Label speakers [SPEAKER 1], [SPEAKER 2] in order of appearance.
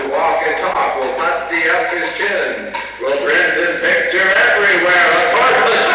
[SPEAKER 1] will walk and talk, will putty up his chin, will print his picture everywhere. Of course, the